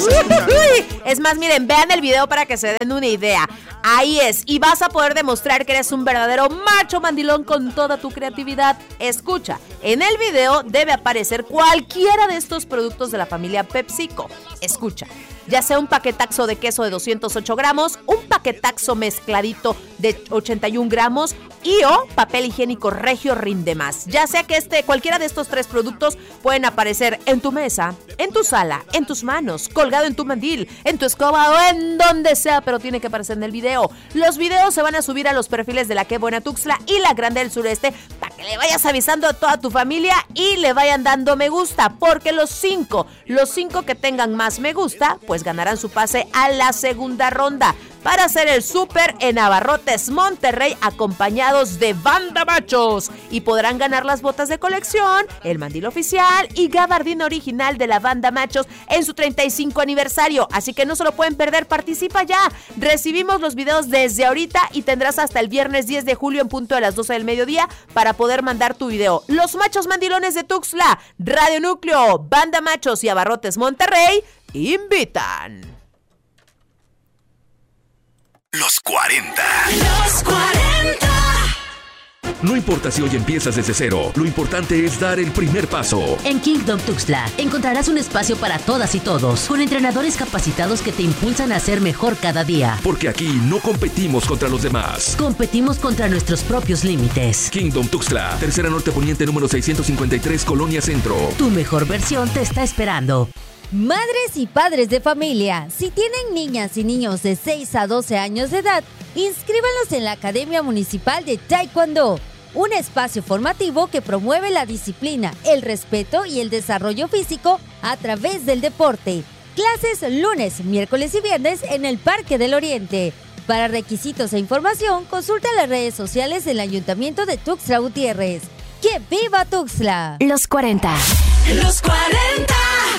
Es más, miren, vean el video para que se den una idea. Ahí es, y vas a poder demostrar que eres un verdadero macho mandilón con toda tu creatividad. Escucha, en el video debe aparecer cualquiera de estos productos de la familia PepsiCo. Escucha, ya sea un paquetaxo de queso de 208 gramos, un paquetaxo mezcladito de 81 gramos y o papel higiénico Regio Rinde Más. Ya sea que cualquiera de estos 3 productos pueden aparecer en tu mesa, en tu sala, en tus manos, colgado en tu mandil, en tu escoba o en donde sea, pero tiene que aparecer en el video. Los videos se van a subir a los perfiles de La Qué Buena Tuxtla y La Grande del Sureste para que le vayas avisando a toda tu familia y le vayan dando me gusta, porque los 5 que tengan más me gusta, pues ganarán su pase a la segunda ronda para hacer el súper en Abarrotes Monterrey acompañados de Banda Machos y podrán ganar las botas de colección, el mandil oficial y gabardina original de la Banda Machos en su 35 aniversario, así que no se lo pueden perder, participa ya. Recibimos los videos desde ahorita y tendrás hasta el viernes 10 de julio en punto de las 12 del mediodía para poder mandar tu video. Los machos mandilones de Tuxtla, Radio Núcleo, Banda Machos y Abarrotes Monterrey invitan. Los 40. Los 40. No importa si hoy empiezas desde cero, lo importante es dar el primer paso. En Kingdom Tuxtla encontrarás un espacio para todas y todos, con entrenadores capacitados que te impulsan a ser mejor cada día. Porque aquí no competimos contra los demás. Competimos contra nuestros propios límites. Kingdom Tuxtla, Tercera Norte Poniente número 653, Colonia Centro. Tu mejor versión te está esperando. Madres y padres de familia, si tienen niñas y niños de 6 a 12 años de edad, inscríbanlos en la Academia Municipal de Taekwondo, un espacio formativo que promueve la disciplina, el respeto y el desarrollo físico a través del deporte. Clases lunes, miércoles y viernes en el Parque del Oriente. Para requisitos e información, consulta las redes sociales del Ayuntamiento de Tuxtla Gutiérrez. ¡Que viva Tuxtla! Los 40. Los 40.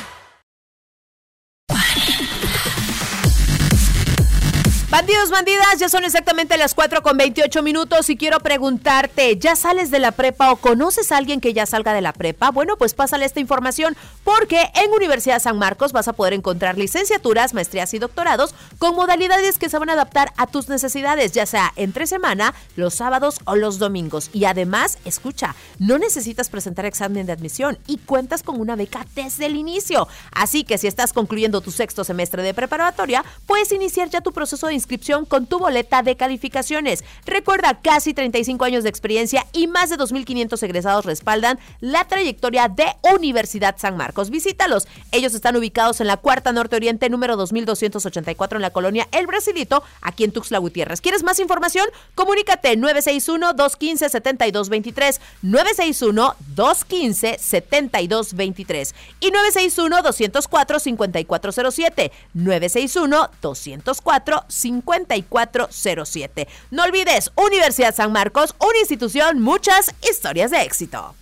Bandidos, bandidas, ya son exactamente las 4:28 y quiero preguntarte, ¿ya sales de la prepa o conoces a alguien que ya salga de la prepa? Bueno, pues pásale esta información porque en Universidad San Marcos vas a poder encontrar licenciaturas, maestrías y doctorados con modalidades que se van a adaptar a tus necesidades, ya sea entre semana, los sábados o los domingos. Y además, escucha, no necesitas presentar examen de admisión y cuentas con una beca desde el inicio. Así que si estás concluyendo tu 6º semestre de preparatoria, puedes iniciar ya tu proceso de inscripción con tu boleta de calificaciones. Recuerda, casi 35 años de experiencia y más de 2,500 egresados respaldan la trayectoria de Universidad San Marcos. Visítalos. Ellos están ubicados en la Cuarta Norte Oriente, número 2284 en la colonia El Brasilito, aquí en Tuxtla Gutiérrez. ¿Quieres más información? Comunícate 961-215-7223, 961-215-7223 y 961-204-5407, 961-204-5407. No olvides, Universidad San Marcos, una institución, muchas historias de éxito.